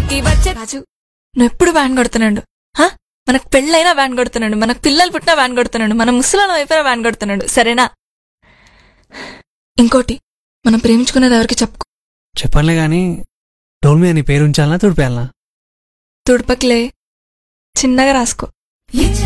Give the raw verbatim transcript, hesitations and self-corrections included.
ఇంటికి వచ్చే రాజు నువ్వు ఎప్పుడు వ్యాన్ కొడుతున్నాడు. మనకు పెళ్ళైనా వ్యాన్ కొడుతున్నాడు, మనకు పిల్లలు పుట్టినా వ్యాన్ కొడుతున్నాడు, మన ముసలాం అయిపోయినా వ్యాన్ కొడుతున్నాడు. సరేనా? ఇంకోటి, మనం ప్రేమించుకునేది ఎవరికి చెప్పుకో. చెప్పనులే గాని డోల్ మీద నీ పేరు ఉంచాలనా తుడిపేయాలనా? తుడపకిలే, చిన్నగా రాసుకో.